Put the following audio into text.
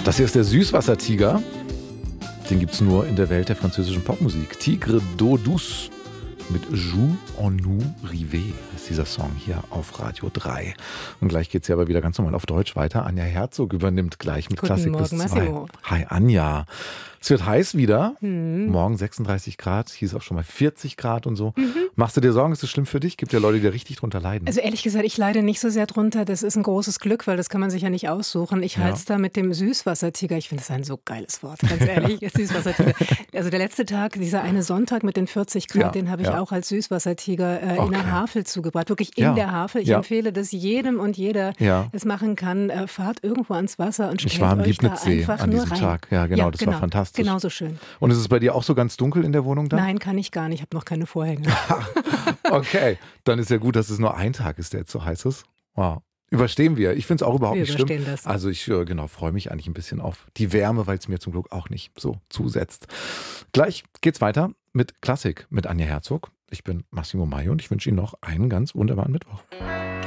Das hier ist der Süßwassertiger. Den gibt es nur in der Welt der französischen Popmusik. Tigre d'eau douce mit Joue en nous rivé ist dieser Song hier auf Radio 3. Und gleich geht es ja aber wieder ganz normal auf Deutsch weiter. Anja Herzog übernimmt gleich mit Guten Klassik Morgen, bis 2. Massimo. Hi Anja. Es wird heiß wieder. Morgen 36 Grad, hieß auch schon mal 40 Grad und so. Machst du dir Sorgen, ist das schlimm für dich? Gibt ja Leute, die da richtig drunter leiden. Also ehrlich gesagt, ich leide nicht so sehr drunter. Das ist ein großes Glück, weil das kann man sich ja nicht aussuchen. Ich halte es da mit dem Süßwassertiger. Ich finde das ein so geiles Wort, ganz ehrlich. Süßwassertiger. Also der letzte Tag, dieser eine Sonntag mit den 40 Grad, den habe ich auch als Süßwassertiger in der Havel zugebracht. Wirklich in der Havel. Ich empfehle, dass jedem und jeder es machen kann. Fahrt irgendwo ans Wasser und stellt euch da einfach an nur diesem rein. Tag. Ja, genau, das war fantastisch. Genauso schön. Und ist es bei dir auch so ganz dunkel in der Wohnung da? Nein, kann ich gar nicht. Ich habe noch keine Vorhänge. Okay, dann ist ja gut, dass es nur ein Tag ist, der jetzt so heiß ist. Wow. Überstehen wir. Ich finde es auch überhaupt nicht schlimm. Das. Also ich freue mich eigentlich ein bisschen auf die Wärme, weil es mir zum Glück auch nicht so zusetzt. Gleich geht's weiter mit Klassik mit Anja Herzog. Ich bin Massimo Mai und ich wünsche Ihnen noch einen ganz wunderbaren Mittwoch.